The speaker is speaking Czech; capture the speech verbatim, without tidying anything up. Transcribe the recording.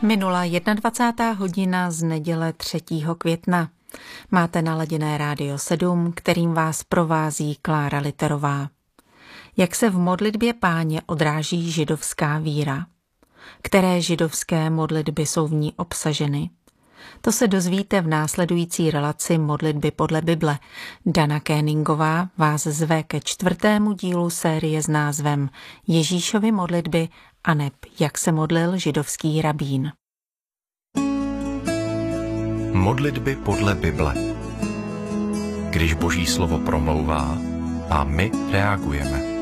Minula dvacátá jedna hodina z neděle třetího května. Máte naladěné Rádio sedm, kterým vás provází Klára Literová. Jak se v modlitbě Páně odráží židovská víra? Které židovské modlitby jsou v ní obsaženy? To se dozvíte v následující relaci Modlitby podle Bible. Dana Kéningová vás zve ke čtvrtému dílu série s názvem Ježíšovy modlitby aneb jak se modlil židovský rabín. Modlitby podle Bible. Když Boží slovo promlouvá a my reagujeme.